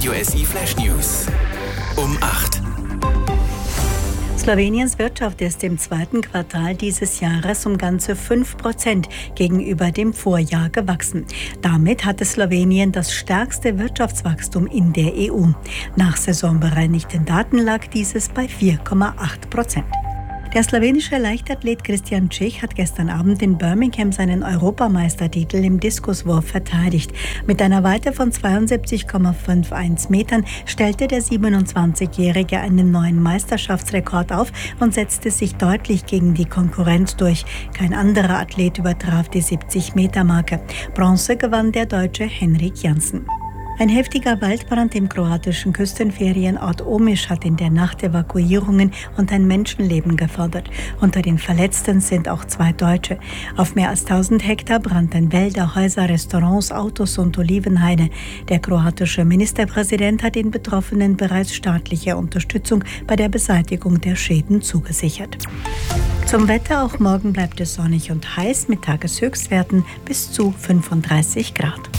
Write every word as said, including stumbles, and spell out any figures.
Radio S I Flash News. Um acht. Sloweniens Wirtschaft ist im zweiten Quartal dieses Jahres um ganze fünf Prozent gegenüber dem Vorjahr gewachsen. Damit hatte Slowenien das stärkste Wirtschaftswachstum in der E U. Nach saisonbereinigten Daten lag dieses bei vier Komma acht Prozent. Der slowenische Leichtathlet Christian Čech hat gestern Abend in Birmingham seinen Europameistertitel im Diskuswurf verteidigt. Mit einer Weite von zweiundsiebzig Komma einundfünfzig Metern stellte der siebenundzwanzigjährige einen neuen Meisterschaftsrekord auf und setzte sich deutlich gegen die Konkurrenz durch. Kein anderer Athlet übertraf die siebzig-Meter-Marke. Bronze gewann der Deutsche Henrik Jansen. Ein heftiger Waldbrand im kroatischen Küstenferienort Omiš hat in der Nacht Evakuierungen und ein Menschenleben gefordert. Unter den Verletzten sind auch zwei Deutsche. Auf mehr als tausend Hektar brannten Wälder, Häuser, Restaurants, Autos und Olivenhaine. Der kroatische Ministerpräsident hat den Betroffenen bereits staatliche Unterstützung bei der Beseitigung der Schäden zugesichert. Zum Wetter: Auch morgen bleibt es sonnig und heiß mit Tageshöchstwerten bis zu fünfunddreißig Grad.